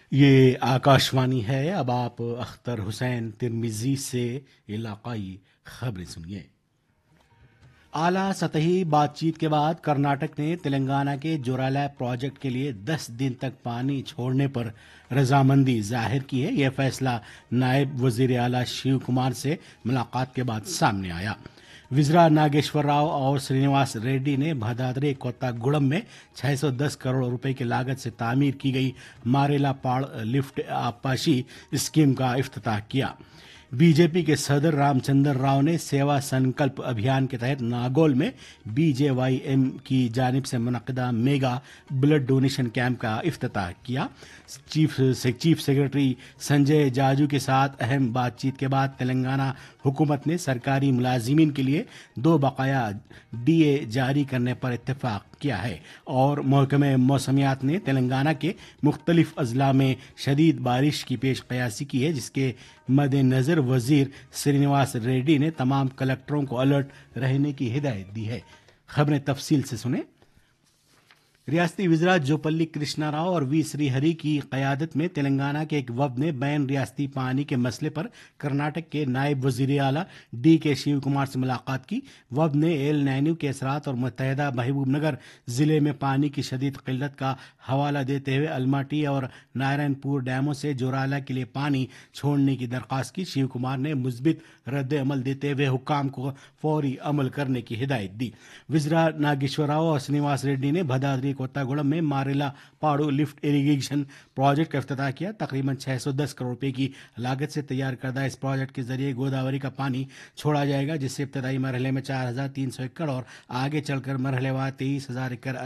یہ آکاشوانی ہے۔ اب آپ اختر حسین ترمیزی سے علاقائی خبریں سنیے۔ اعلیٰ سطحی بات چیت کے بعد کرناٹک نے تلنگانہ کے جورالا پروجیکٹ کے لیے 10 دن تک پانی چھوڑنے پر رضامندی ظاہر کی ہے۔ یہ فیصلہ نائب وزیر اعلیٰ شیو کمار سے ملاقات کے بعد سامنے آیا۔ وزرا ناگیشور راؤ اور سرینواس ریڈی نے بھدادری کوتا گوڑم میں 610 کروڑ روپے کی لاگت سے تعمیر کی گئی ماریلا پاڑ لفٹ آبپاشی اسکیم کا افتتاح کیا۔ بی جے پی کے صدر رام چندر راؤ نے سیوا سنکلپ ابھیان کے تحت ناگول میں بی جے وائی ایم کی جانب سے منعقدہ میگا بلڈ ڈونیشن کیمپ کا افتتاح کیا۔ چیف سیکرٹری سنجے جاجو کے ساتھ اہم بات چیت کے بعد تلنگانہ حکومت نے سرکاری ملازمین کے لیے 2 بقایا ڈی اے جاری کرنے پر اتفاق کیا ہے، اور محکمہ موسمیات نے تلنگانہ کے مختلف اضلاع میں شدید بارش کی پیش قیاسی کی ہے، جس کے مد نظر وزیر سرینواس ریڈی نے تمام کلکٹروں کو الرٹ رہنے کی ہدایت دی ہے۔ خبریں تفصیل سے سنیں۔ ریاستی وزراء جوپلی کرشنا راؤ اور وی سری ہری کی قیادت میں تلنگانہ کے ایک وفد نے بین ریاستی پانی کے مسئلے پر کرناٹک کے نائب وزیر اعلیٰ ڈی کے شیو کمار سے ملاقات کی۔ وفد نے ایل نینو کے اثرات اور متحدہ محبوب نگر ضلع میں پانی کی شدید قلت کا حوالہ دیتے ہوئے الماٹی اور نارائن پور ڈیموں سے جورالا کے لیے پانی چھوڑنے کی درخواست کی۔ شیو کمار نے مثبت رد عمل دیتے ہوئے حکام کو فوری عمل کرنے کی ہدایت دی۔ وزرا ناگیشور راؤ اور سرینواس ریڈی نے بھدادری کوتا گوڑم میں ماریلا پاڑو لفٹ اریگیشن پروجیکٹ کا افتتاح کیا۔ تقریباً 610 کروڑ روپے کی لاگت سے تیار کردہ اس پروجیکٹ کے ذریعے گوداوری کا پانی چھوڑا جائے گا، جس سے ابتدائی مرحلے میں 4300 ایکڑ اور آگے چل کر مرحلے وار 23,000 ایکڑ